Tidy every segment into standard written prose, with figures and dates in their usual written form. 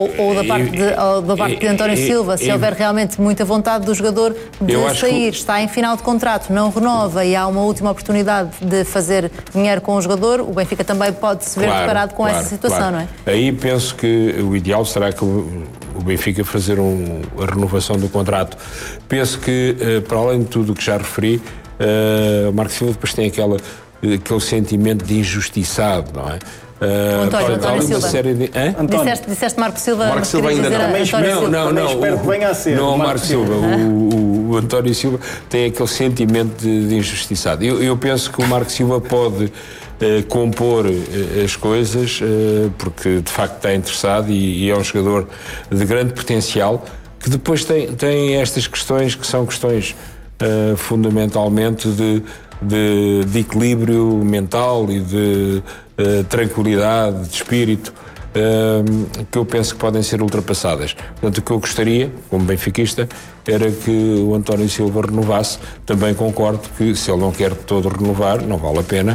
Ou da parte de António Silva, se houver realmente muita vontade do jogador de sair, está em final de contrato, não renova e há uma última oportunidade de fazer dinheiro com o jogador, o Benfica também pode se ver deparado com essa situação, não é? Aí penso que o ideal será que o Benfica fazer a renovação do contrato. Penso que, para além de tudo o que já referi, o Marco Silva depois tem aquele sentimento de injustiçado, não é? António Silva. Disseste Marco Silva. Marco Silva ainda não. Espero que venha a ser. Não, Marco Silva. O António Silva tem aquele sentimento de injustiçado. Eu penso que o Marco Silva pode compor as coisas, porque de facto está interessado e é um jogador de grande potencial, que depois tem estas questões que são questões fundamentalmente de equilíbrio mental e de tranquilidade, de espírito, que eu penso que podem ser ultrapassadas. Portanto, o que eu gostaria, como benfiquista, era que o António Silva renovasse. Também concordo que, se ele não quer todo renovar, não vale a pena,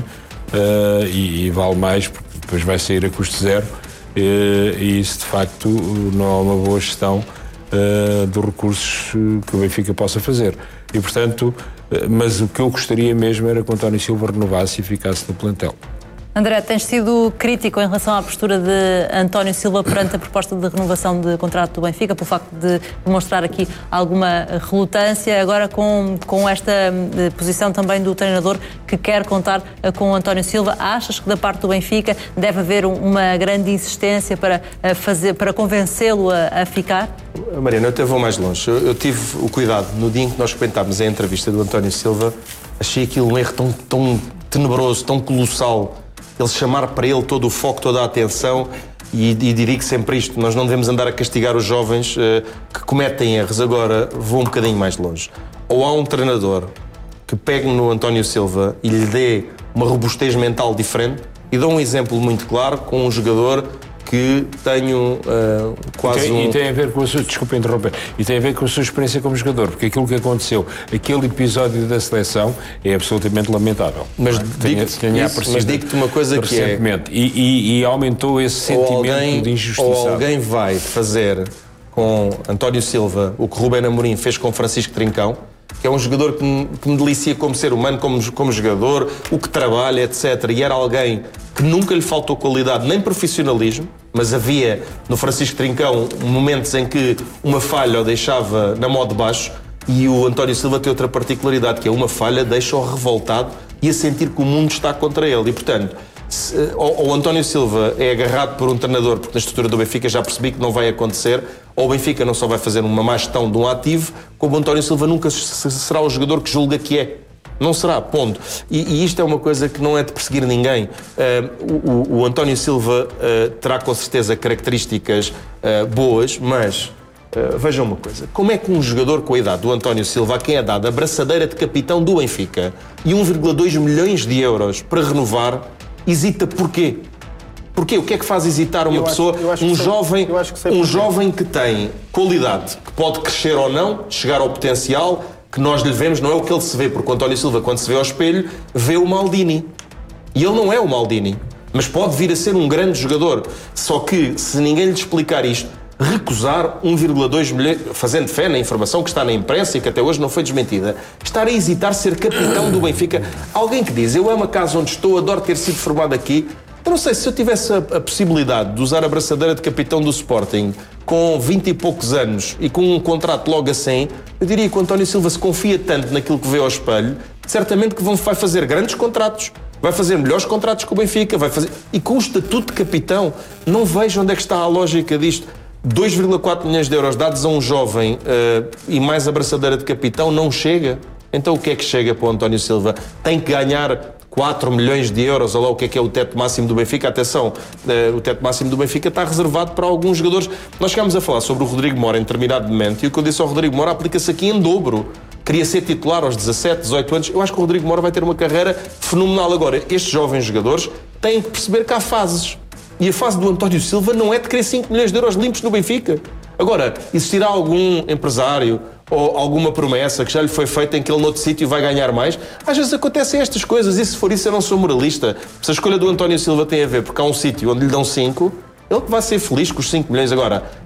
e vale mais, porque depois vai sair a custo zero, e isso, de facto, não é uma boa gestão dos recursos que o Benfica possa fazer. E, portanto, mas o que eu gostaria mesmo era que o António Silva renovasse e ficasse no plantel. André, tens sido crítico em relação à postura de António Silva perante a proposta de renovação de contrato do Benfica, pelo facto de demonstrar aqui alguma relutância, agora com esta posição também do treinador que quer contar com o António Silva. Achas que da parte do Benfica deve haver uma grande insistência para convencê-lo a ficar? Mariana, eu até vou mais longe. Eu tive o cuidado, no dia em que nós comentámos a entrevista do António Silva, achei aquilo um erro tão tenebroso, tão colossal, ele chamar para ele todo o foco, toda a atenção, e digo sempre isto: nós não devemos andar a castigar os jovens que cometem erros. Agora, vou um bocadinho mais longe. Ou há um treinador que pegue no António Silva e lhe dê uma robustez mental diferente, e dou um exemplo muito claro com um jogador que tenho quase E tem a ver com a sua, desculpa interromper, e tem a ver com a sua experiência como jogador, porque aquilo que aconteceu, aquele episódio da seleção é absolutamente lamentável. Mas digo-te uma coisa que é... E aumentou esse sentimento de injustiça. Ou alguém vai fazer com António Silva o que Rubén Amorim fez com Francisco Trincão, que é um jogador que me delicia como ser humano, como jogador, o que trabalha, etc. E era alguém que nunca lhe faltou qualidade nem profissionalismo, mas havia no Francisco Trincão momentos em que uma falha o deixava na mão de baixo, e o António Silva tem outra particularidade, que é uma falha deixa-o revoltado e a sentir que o mundo está contra ele. E, portanto, ou o António Silva é agarrado por um treinador, porque na estrutura do Benfica já percebi que não vai acontecer, ou o Benfica não só vai fazer uma má gestão de um ativo, como o António Silva nunca será o jogador que julga que é. Não será, ponto. E isto é uma coisa que não é de perseguir ninguém. O António Silva terá com certeza características boas, mas vejam uma coisa: como é que um jogador com a idade do António Silva, a quem é dada a braçadeira de capitão do Benfica e 1,2 milhões de euros para renovar, hesita porquê? Porquê? O que é que faz hesitar uma pessoa? Um jovem que tem qualidade, que pode crescer ou não, chegar ao potencial que nós lhe vemos, não é o que ele se vê, porque o António Silva, quando se vê ao espelho, vê o Maldini. E ele não é o Maldini, mas pode vir a ser um grande jogador. Só que, se ninguém lhe explicar isto, recusar 1,2 milhões, fazendo fé na informação que está na imprensa e que até hoje não foi desmentida, estar a hesitar ser capitão do Benfica. Alguém que diz: eu amo a casa onde estou, adoro ter sido formado aqui. Eu não sei, se eu tivesse a possibilidade de usar a braçadeira de capitão do Sporting com 20 e poucos anos e com um contrato logo assim, eu diria que o António Silva se confia tanto naquilo que vê ao espelho, certamente que vai fazer grandes contratos, vai fazer melhores contratos com o Benfica, vai fazer... E com o estatuto de capitão, não vejo onde é que está a lógica disto. 2,4 milhões de euros dados a um jovem e mais a braçadeira de capitão não chega. Então o que é que chega para o António Silva? Tem que ganhar 4 milhões de euros, ou lá o que é o teto máximo do Benfica. Atenção, o teto máximo do Benfica está reservado para alguns jogadores. Nós chegámos a falar sobre o Rodrigo Mora em determinado momento, e o que eu disse ao Rodrigo Mora aplica-se aqui em dobro. Queria ser titular aos 17, 18 anos. Eu acho que o Rodrigo Mora vai ter uma carreira fenomenal. Agora, estes jovens jogadores têm que perceber que há fases. E a fase do António Silva não é de querer 5 milhões de euros limpos no Benfica. Agora, existirá algum empresário ou alguma promessa que já lhe foi feita em que ele noutro sítio vai ganhar mais? Às vezes acontecem estas coisas, e se for isso eu não sou moralista. Se a escolha do António Silva tem a ver porque há um sítio onde lhe dão 5, Ele que vai ser feliz com os 5 milhões agora.